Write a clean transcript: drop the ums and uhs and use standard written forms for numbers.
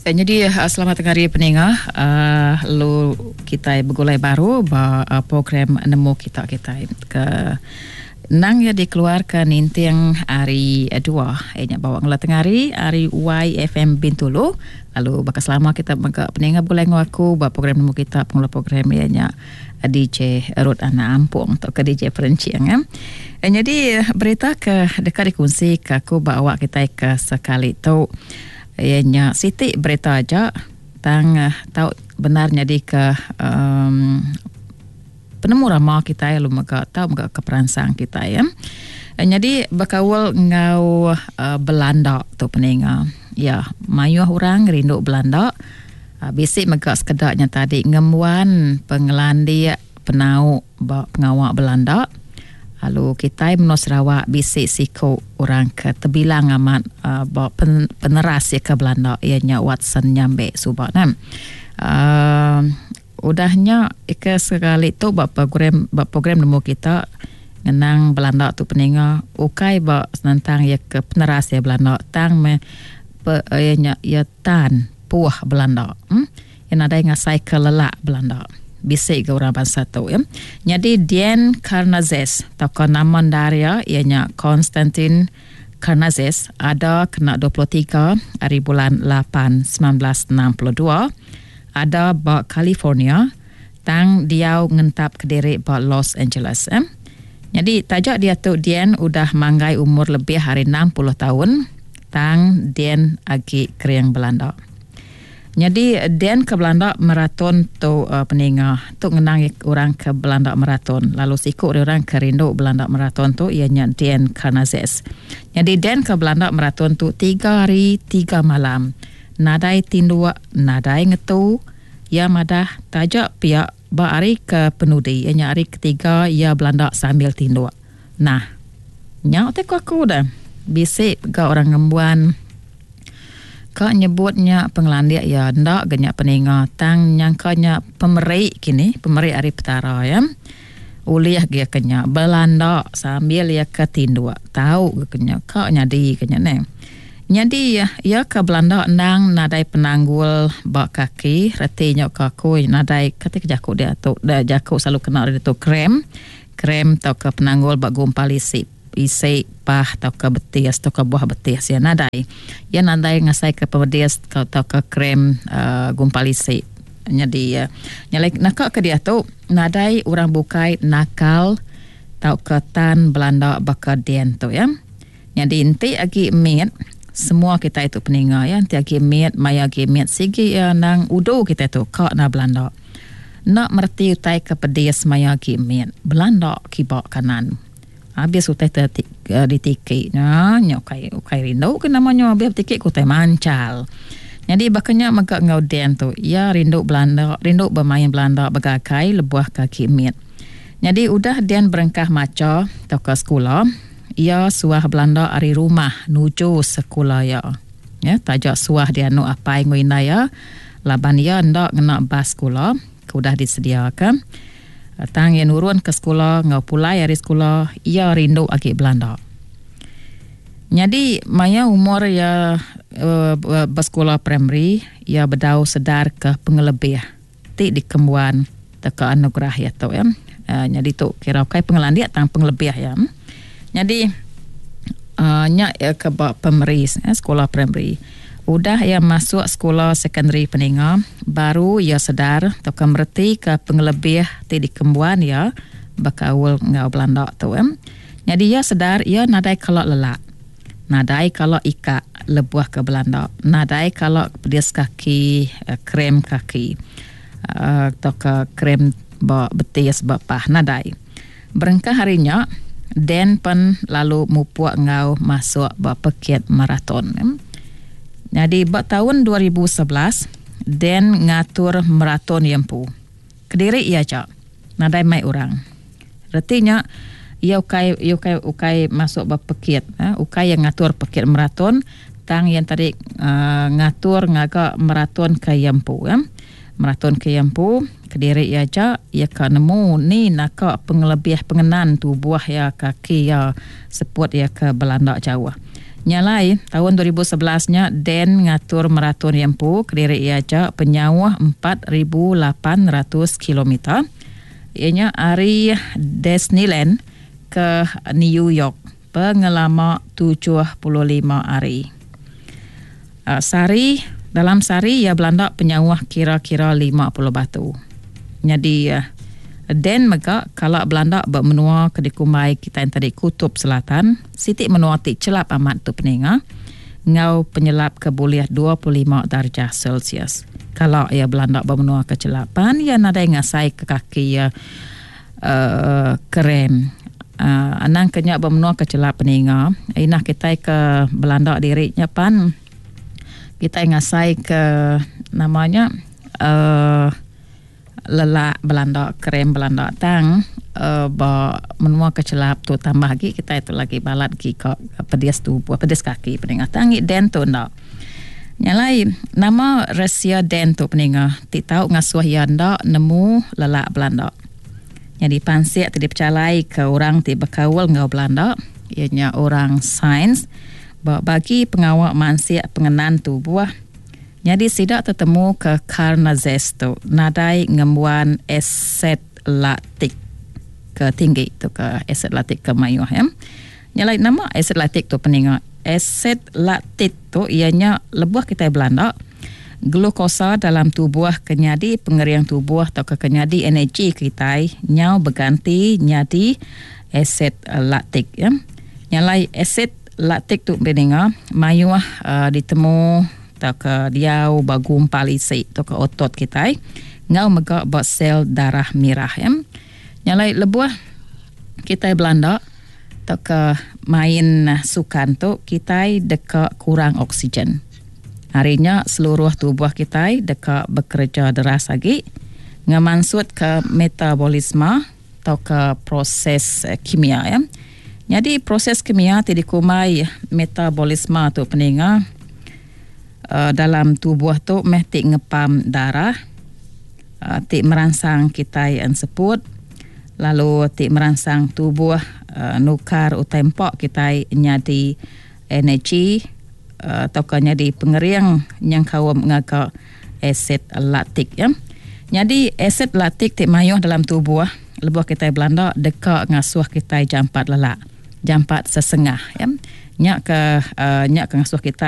Jadi selamat hari pendengar. Lu kita bergulai baru program nemu kita ke nang ya dikeluarkan intiang hari 2 bawa ngelat hari YFM Bintulu. Lalu bakal selama kita bangka pendengar boleh ngaku program nemu kita pengelola program ianya DJ Rod Ana Ampung atau ke DJ Perenciang ya. Jadi berita ke dekat dikunci ke aku bawa kita ke sekali tu ianya Siti berita aja tang tahu benarnya di ke penemu ramah kita ya lu maka tahu maka keperansang kita ya. Jadi bakawal ngau Belanda tu pendengar. Ya, mayu orang rindu Belanda. Bisik maka sekedarnya tadi ngemuan pengelandi penau pengawak Belanda. Lalu kita menos Sarawak bisik siku orang ke terbilang amat peneras ya ke Belanda ianya Watson nyambe subak kan. Udahnya ke sekali tu program nemu kita ngenang Belanda tu pendengar ukai tentang ya ke peneras ya Belanda tang ianya ya tan puah Belanda. Yang ada yang ngasai ke lelak Belanda. Bisik ke orang bangsa tu ya. Jadi Dien Karnazes tokoh nama Daria ianya Konstantin Karnazes ada kena 23 hari bulan 8 1962 ada ba California tang dia ngentap kediri ba Los Angeles Jadi tajak dia tu Dien udah manggai umur lebih hari 60 tahun tang Dien agi kriang Belanda. Jadi Dien ke Belanda maraton tu pendengar tu ngenang orang ke Belanda maraton lalu siku orang ke rindu Belanda maraton tu ianya Dien Karnazes. Jadi Dien ke Belanda maraton tu 3 hari 3 malam nadai tindua nadai ngetu ya madah tajak pihak ba hari ke penudi ianya hari ketiga ya Belanda sambil tindua. Nah nyak te aku dah bisik ke orang ngembuan kak nyebutnya penglandia ya ndak genyak pendengar tang nyangkanya pemeri hari petara ya uliah dia kenya Belanda sambil ya ketindua tahu kenya kak nyadi kenya ne jadi ya ke Belanda nang nadai penanggul bak kaki retinya kaku nadai ketik jaku dia tu dah jaku selalu kena dia tu krem tau ke penanggul bak gumpal isi pah tau ke betis tau ke buah betis ya nadai ngasai ke pebetis tau ke krem gumpal isi jadi nyalek nakak ke dia tu nadai orang bukai nakal tau ke tan Belanda baka Dien tu ya jadi inti agi miet semua kita itu peninggal ya inti agi miet maya agi miet sigi ya nang udo kita tu kak na Belanda nak merti utai ke pedis maya agi miet Belanda kibak kanan habis utai ditiki ukai rindu ke namanya habis tikik utai mancal jadi bakanya maka ngau Dien tu ya rindu Belanda rindu bermain Belanda bagakai lebuah kaki miet jadi udah Dien berengkah maca tau ke sekolah ia suah Belanda ari rumah nuju sekolah ya tajak suah dia nu apa ngoina ya laban ya ndak ngena bas sekolah udah disediakan tang yang urun ke sekolah ngau pulai dari sekolah ia rindu agi Belanda. Jadi maya umur ya bersekolah primary ia bedau sedar ke pengelebih ti di kembuan teka anugerah ya tu ya. Jadi tu kira kai pengelan dia tang pengelebih ya. Jadi nya ya ke primary sekolah primary udah ya masuk sekolah secondary pendengar baru ya sedar atau kemerti ke pengelebih di kembuan ya bakawul ngau Belanda tu jadi ya sedar ya nadai kalau lelak nadai kalau ika lebuah ke Belanda nadai kalau pedis kaki krem kaki atau ke krem betis bapah nadai berengkah harinya Den pen lalu mupuak ngau masuk pekit maraton jadi tahun 2011 Den ngatur maraton yempu kediri ia cak nadai mai orang artinya ia ukai masuk pekit ukai yang ngatur pekit maraton tang yang tadi ngatur ngaga maraton ke yempu maraton ke yempu kediri ia cak ia ka nemu ni naka pengelebih pengenan tu buah ya kaki ya seput ya ke Belanda Jawa Nyalai tahun 2011-nya Den ngatur maraton yempu kediri iaja penyawah 4,800 km. Ianya hari Disneyland ke New York pengelama 75 hari. Dalam sehari ia Belanda penyawah kira-kira 50 batu. Jadi Den mega kalau Belanda bermenua ke dikumai kita yang tadi kutub selatan, sitik menua tik celap amat tu peninga, ngau penyelap ke boleh 25 darjah Celsius. Kalau ia Belanda bermenua ke celapan, ia nada ngasai ke kaki kerem. Anang kenyak bermenua ke celap peninga, inah kita ke Belanda dirinya pan, kita ngasai ke namanya lelak Belanda, krem Belanda tang menua kecelap tu tambah lagi kita itu lagi balat gi ke pedes tubuh, pedes kaki peninga tangi den tu ndak. Nyalai nama Rusia den tu peninga ti tahu ngasuh yanda nemu lelak Belanda. Jadi pansik ti dipercayai ke orang ti berkawal ngau Belanda, ianya orang sains bagi pengawal mansiak pengenan tubuh. Jadi sidak tertemu ke Karnazes tu nadai ngembuan aset laktik ke tinggi tu ke aset laktik ke mayuh ya. Nyalai nama aset laktik tu peninga. Aset laktik tu ianya lebuh kita Belanda glukosa dalam tubuh kenyadi pengeriang tubuh atau kenyadi energi kita nyau berganti nyadi aset laktik ya. Nyalai aset laktik tu peninga mayuh ditemu tak diau bagumpal isi to ke otot kita ngau mega buat sel darah merah ya. Nyalai lebuh kita Belanda tak main sukan tu kita deka kurang oksigen. Harinya seluruh tubuh kita deka bekerja deras lagi ngamansut ke metabolisme atau ke proses kimia ya. Jadi proses kimia ti dikumai metabolisme tu peninga dalam tubuh tu mesti ngepam darah, ti merangsang kita yang sebut, lalu ti merangsang tubuh nukar utempok kita nyadi energi atau nyadi pengeriang yang kawam ngaka aset laktik ya. Jadi aset laktik ti mayuh dalam tubuh lebuh kita Belanda deka ngasuh kita jampat lelak, jampat sesengah ya. Nyak ke ngasuh kita